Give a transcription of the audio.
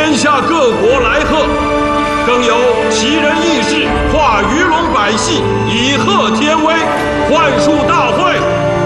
天下各国来贺，更有奇人异士化鱼龙百戏，以贺天威，幻术。